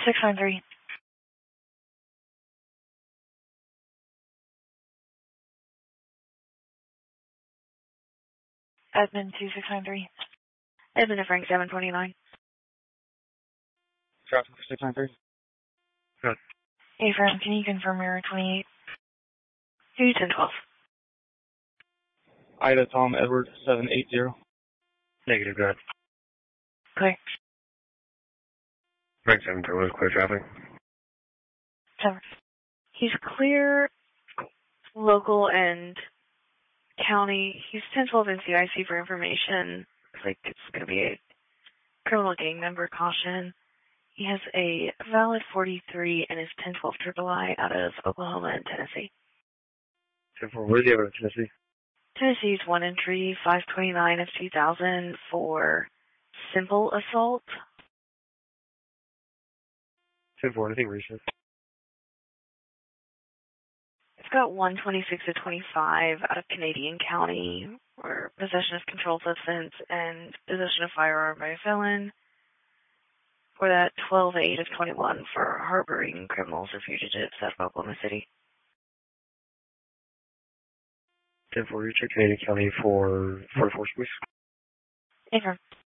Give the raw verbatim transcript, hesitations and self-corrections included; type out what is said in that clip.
six nine three. Edmund two six nine three. Edmund and Frank seven twenty-nine. Traffic six nine three. Good. Hey, Frank, can you confirm your twenty-eight? two ten twelve. Ida Tom Edward seven eight zero. Negative, good. Clear. Frank seven two one, clear traffic. Seven. He's clear, local and county. He's ten twelve N C I C for information. Looks like it's going to be a criminal gang member caution. He has a valid forty-three and is ten twelve triple I out of Oklahoma and Tennessee. ten four, where's the other Tennessee? Tennessee's one entry, five twenty-nine of two thousand for simple assault. ten four, anything recent? It's got one twenty-six of twenty-five out of Canadian County for possession of controlled substance and possession of firearm by a felon. For that twelve eight of twenty-one for harboring criminals or fugitives out of Oklahoma City. ten four, you check Canadian County for forty-four, please. Affirm.